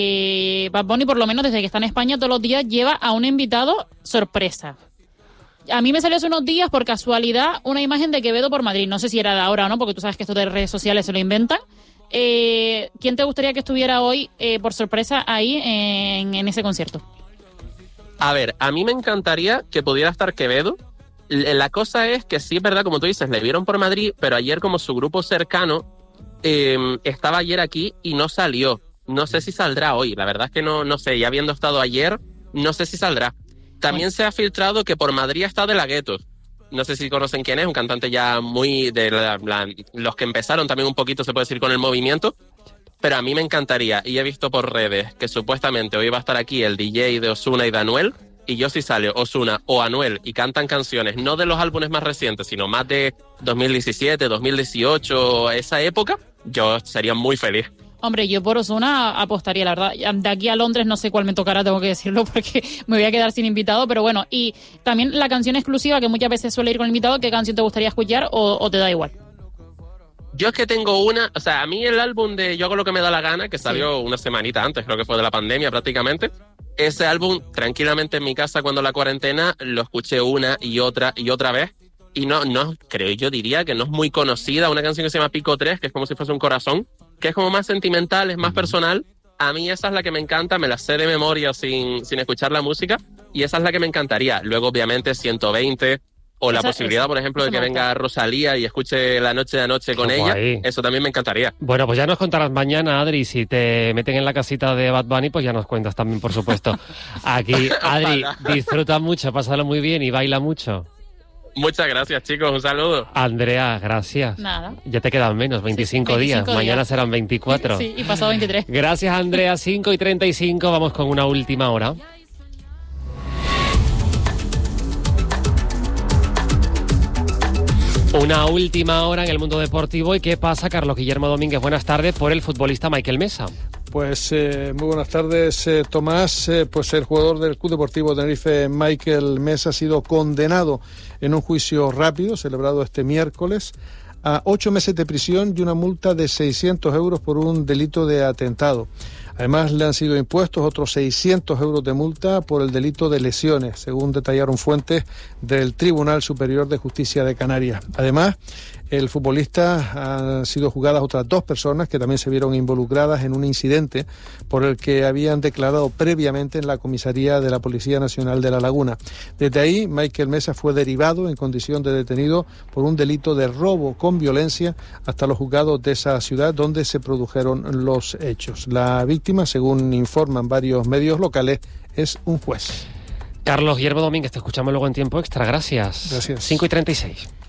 Bad Bunny, por lo menos desde que está en España todos los días, lleva a un invitado sorpresa. A mí me salió hace unos días, por casualidad, una imagen de Quevedo por Madrid. No sé si era de ahora o no, porque tú sabes que esto de redes sociales se lo inventan. ¿Quién te gustaría que estuviera hoy por sorpresa ahí en ese concierto? A ver, a mí me encantaría que pudiera estar Quevedo. La cosa es que sí es verdad, como tú dices, le vieron por Madrid, pero ayer como su grupo cercano estaba ayer aquí y no salió. No sé si saldrá hoy, la verdad es que no sé, ya habiendo estado ayer, no sé si saldrá. También se ha filtrado que por Madrid está De La Ghetto. No sé si conocen quién es, un cantante ya muy de los que empezaron también un poquito, se puede decir, con el movimiento. Pero a mí me encantaría, y he visto por redes que supuestamente hoy va a estar aquí el DJ de Ozuna y de Anuel, y yo si sale Ozuna o Anuel y cantan canciones no de los álbumes más recientes, sino más de 2017, 2018, esa época, yo sería muy feliz. Hombre, yo por Ozuna apostaría, la verdad. De aquí a Londres no sé cuál me tocará, tengo que decirlo, porque me voy a quedar sin invitado, pero bueno. Y también la canción exclusiva, que muchas veces suele ir con el invitado, ¿qué canción te gustaría escuchar o te da igual? Yo es que tengo a mí el álbum de Yo Hago Lo Que Me Da La Gana, que salió una semanita antes, creo que fue de la pandemia prácticamente, ese álbum, tranquilamente en mi casa cuando la cuarentena, lo escuché una y otra vez, y no creo, yo diría que no es muy conocida, una canción que se llama Pico 3, que es como si fuese un corazón, que es como más sentimental, es más personal. A mí esa es la que me encanta, me la sé de memoria sin escuchar la música, y esa es la que me encantaría. Luego, obviamente, 120... O la posibilidad, por ejemplo, de que venga Rosalía y escuche La Noche de Anoche con ella. Eso también me encantaría. Bueno, pues ya nos contarás mañana, Adri. Si te meten en la casita de Bad Bunny, pues ya nos cuentas también, por supuesto. Aquí, Adri, disfruta mucho, pásalo muy bien y baila mucho. Muchas gracias, chicos. Un saludo. Andrea, gracias. Nada. Ya te quedan menos, 25 días. Mañana serán 24. Sí, y pasado 23. Gracias, Andrea. 5:35. Vamos con una última hora. Una última hora en el mundo deportivo. ¿Y qué pasa, Carlos Guillermo Domínguez? Buenas tardes, por el futbolista Michael Mesa. Pues muy buenas tardes, Tomás. Pues el jugador del Club Deportivo Tenerife, Michael Mesa, ha sido condenado en un juicio rápido celebrado este miércoles a 8 meses de prisión y una multa de 600 euros por un delito de atentado. Además, le han sido impuestos otros 600 euros de multa por el delito de lesiones, según detallaron fuentes del Tribunal Superior de Justicia de Canarias. Además, el futbolista han sido juzgadas otras 2 personas que también se vieron involucradas en un incidente por el que habían declarado previamente en la comisaría de la Policía Nacional de La Laguna. Desde ahí, Michael Mesa fue derivado en condición de detenido por un delito de robo con violencia hasta los juzgados de esa ciudad donde se produjeron los hechos. La víctima, según informan varios medios locales, es un juez. Carlos Guillermo Domínguez, te escuchamos luego en tiempo extra. Gracias. 5:36.